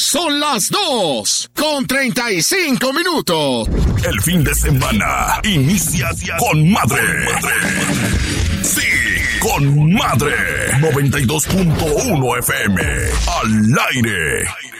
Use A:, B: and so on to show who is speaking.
A: Son las 2:35.
B: El fin de semana inicia con madre. Sí, con madre. 92.1 FM. Al aire.